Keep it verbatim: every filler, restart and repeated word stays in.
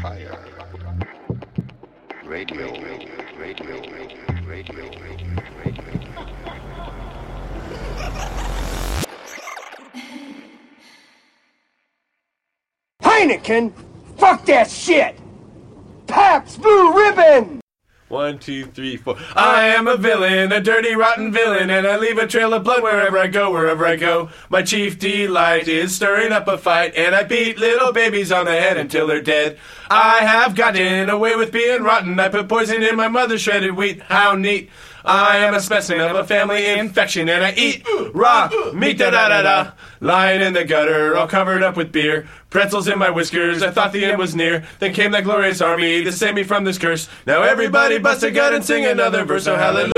fire. Radio, radio, radio, radio, radio, radio. Heineken? Fuck that shit! Pabst Blue Ribbon! One, two, three, four. I am a villain, a dirty, rotten villain, and I leave a trail of blood wherever I go, wherever I go. My chief delight is stirring up a fight, and I beat little babies on the head until they're dead. I have gotten away with being rotten. I put poison in my mother's shredded wheat. How neat. I am a specimen of a family infection, and I eat raw meat, da-da-da-da. Lying in the gutter, all covered up with beer. Pretzels in my whiskers, I thought the end was near. Then came that glorious army to save me from this curse. Now everybody bust a gut and sing another verse, oh hallelujah.